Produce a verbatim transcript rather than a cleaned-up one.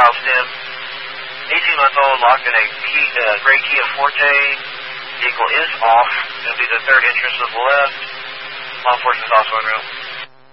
housed in. eighteen month old locked in a key, uh, gray Kia Forte. Vehicle is off. It'll be the third entrance to the left. Law enforcement is also en route.